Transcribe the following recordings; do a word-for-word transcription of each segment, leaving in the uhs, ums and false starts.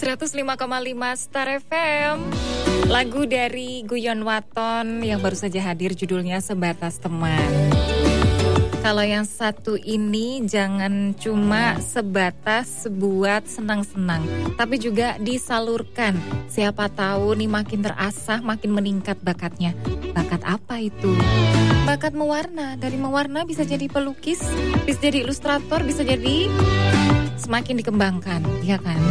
seratus lima koma lima Star F M. Lagu dari Guyon Waton yang baru saja hadir judulnya Sebatas Teman. Kalau yang satu ini jangan cuma sebatas buat senang-senang, tapi juga disalurkan. Siapa tahu nih makin terasah, makin meningkat bakatnya. Bakat apa itu? Bakat mewarna. Dari mewarna bisa jadi pelukis, bisa jadi ilustrator, bisa jadi semakin dikembangkan, ya kan?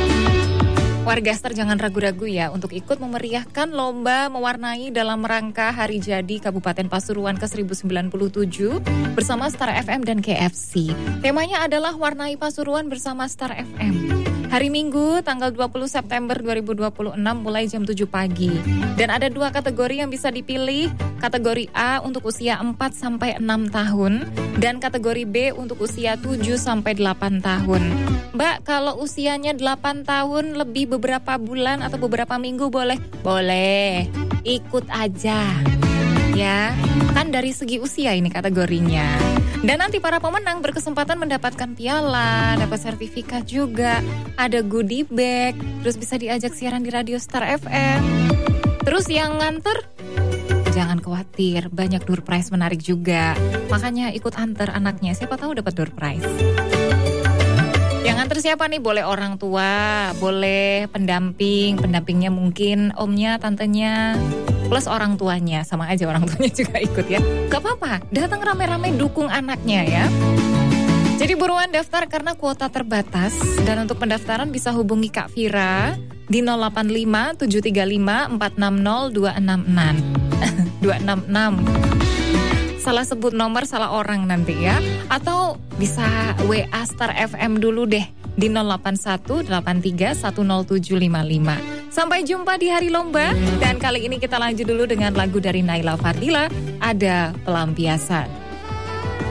Warga Star jangan ragu-ragu ya untuk ikut memeriahkan lomba mewarnai dalam rangka Hari Jadi Kabupaten Pasuruan ke seribu sembilan puluh tujuh bersama Star F M dan K F C. Temanya adalah Warnai Pasuruan bersama Star F M. Hari Minggu tanggal dua puluh September dua ribu dua puluh enam mulai jam tujuh pagi. Dan ada dua kategori yang bisa dipilih. Kategori A untuk usia empat sampai enam tahun dan kategori B untuk usia tujuh sampai delapan tahun. Mbak, kalau usianya delapan tahun lebih beberapa bulan atau beberapa minggu boleh? Boleh. Ikut aja. Ya, kan dari segi usia ini kategorinya. Dan nanti para pemenang berkesempatan mendapatkan piala, dapat sertifikat juga, ada goodie bag, terus bisa diajak siaran di Radio Star F M. Terus yang nganter, jangan khawatir, banyak door prize menarik juga. Makanya ikut antar anaknya, siapa tahu dapat door prize. Yang nganter siapa nih? Boleh orang tua, boleh pendamping, pendampingnya mungkin omnya, tantenya, plus orang tuanya, sama aja orang tuanya juga ikut ya. Gak apa-apa, datang rame-rame dukung anaknya ya. Jadi buruan daftar karena kuota terbatas. Dan untuk pendaftaran bisa hubungi Kak Vira di nol delapan lima tujuh tiga lima empat enam nol dua enam enam dua enam enam. Salah sebut nomor salah orang nanti ya. Atau bisa W A Star F M dulu deh di nol delapan satu delapan tiga satu nol tujuh lima lima. Sampai jumpa di hari lomba. Dan kali ini kita lanjut dulu dengan lagu dari Naila Fardila, Ada Pelampiasan.